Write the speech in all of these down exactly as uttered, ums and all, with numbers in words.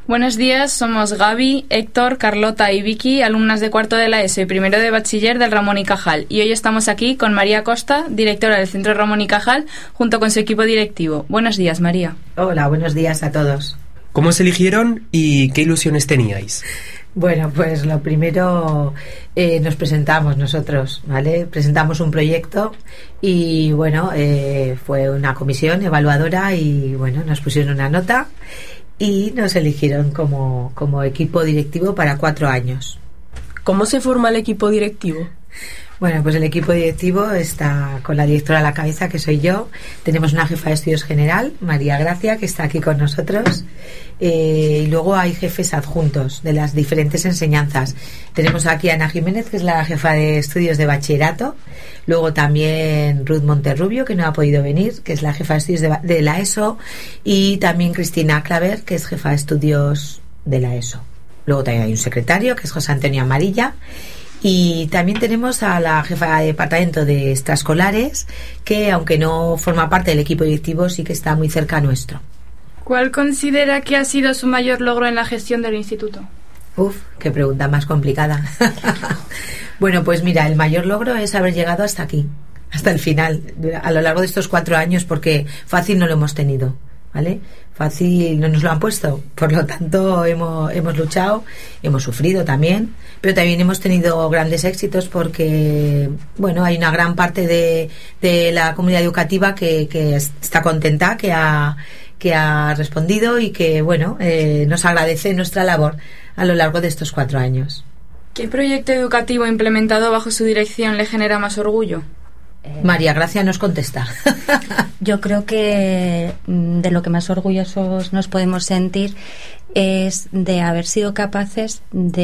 Buenos días, somos Gaby, Héctor, Carlota y Vicky, alumnas de cuarto de la ESO y primero de bachiller del Ramón y Cajal. Y hoy estamos aquí con María Costa, directora del Centro Ramón y Cajal, junto con su equipo directivo. Buenos días, María. Hola, buenos días a todos. ¿Cómo os eligieron y qué ilusiones teníais? Bueno, pues lo primero eh, nos presentamos nosotros, ¿vale? Presentamos un proyecto y bueno, eh, fue una comisión evaluadora y bueno, nos pusieron una nota y nos eligieron como, como equipo directivo para cuatro años. ¿Cómo se forma el equipo directivo? Bueno, pues el equipo directivo está con la directora a la cabeza, que soy yo. Tenemos una jefa de estudios general, María Gracia, que está aquí con nosotros. Eh, y luego hay jefes adjuntos de las diferentes enseñanzas. Tenemos aquí a Ana Jiménez, que es la jefa de estudios de bachillerato. Luego también Ruth Monterrubio, que no ha podido venir, que es la jefa de estudios de, de la ESO. Y también Cristina Claver, que es jefa de estudios de la ESO. Luego también hay un secretario, que es José Antonio Amarilla. Y también tenemos a la jefa de departamento de extraescolares, que aunque no forma parte del equipo directivo, sí que está muy cerca nuestro. ¿Cuál considera que ha sido su mayor logro en la gestión del instituto? Uf, qué pregunta más complicada. Bueno, pues mira, el mayor logro es haber llegado hasta aquí, hasta el final, a lo largo de estos cuatro años, porque fácil no lo hemos tenido, ¿vale? Fácil no nos lo han puesto, por lo tanto hemos, hemos luchado, hemos sufrido también, pero también hemos tenido grandes éxitos porque, bueno, hay una gran parte de, de la comunidad educativa que, que está contenta, que ha, que ha respondido y que, bueno, eh, nos agradece nuestra labor a lo largo de estos cuatro años. ¿Qué proyecto educativo implementado bajo su dirección le genera más orgullo? María Gracia nos contesta. Yo creo que de lo que más orgullosos nos podemos sentir es de haber sido capaces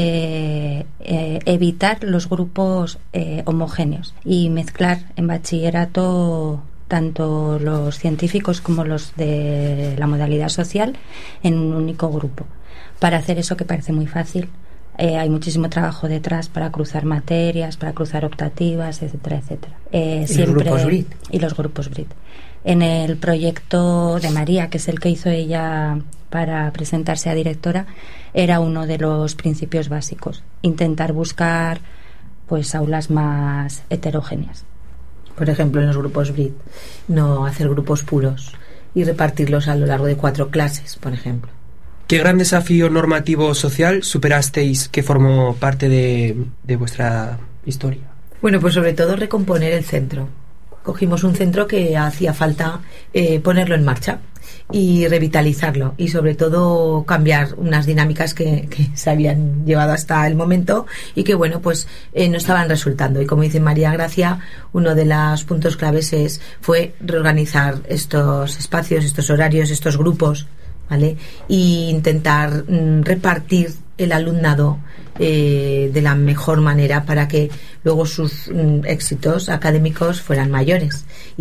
de eh, evitar los grupos eh, homogéneos y mezclar en bachillerato tanto los científicos como los de la modalidad social en un único grupo. Para hacer eso, que parece muy fácil, Eh, hay muchísimo trabajo detrás para cruzar materias, para cruzar optativas, etcétera, etcétera. Eh, y siempre, los grupos B R I T. Y los grupos B R I T. En el proyecto de María, que es el que hizo ella para presentarse a directora, era uno de los principios básicos. Intentar buscar pues aulas más heterogéneas. Por ejemplo, en los grupos B R I T, no hacer grupos puros y repartirlos a lo largo de cuatro clases, por ejemplo. ¿Qué gran desafío normativo social superasteis que formó parte de, de vuestra historia? Bueno, pues sobre todo recomponer el centro. Cogimos un centro que hacía falta eh, ponerlo en marcha y revitalizarlo y sobre todo cambiar unas dinámicas que, que se habían llevado hasta el momento y que, bueno, pues eh, no estaban resultando. Y como dice María Gracia, uno de los puntos claves es, fue reorganizar estos espacios, estos horarios, estos grupos, ¿vale? Y intentar mm, repartir el alumnado eh, de la mejor manera para que luego sus mm, éxitos académicos fueran mayores.